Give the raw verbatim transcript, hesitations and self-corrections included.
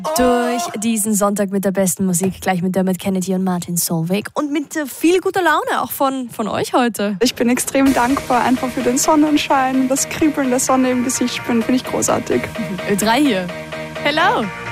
Durch diesen Sonntag mit der besten Musik, gleich mit Dermot Kennedy und Martin Solveig und mit viel guter Laune auch von, von euch heute. Ich bin extrem dankbar einfach für den Sonnenschein, das Kribbeln der Sonne im Gesicht spüren, finde ich großartig. Ö drei hier. Hello!